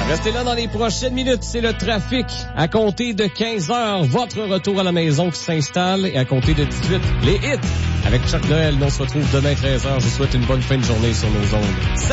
Restez là dans les prochaines minutes, c'est le trafic. À compter de 15h, votre retour à la maison qui s'installe et à compter de 18, les hits avec Chuck Noël. On se retrouve demain 13h. Je vous souhaite une bonne fin de journée sur nos ondes.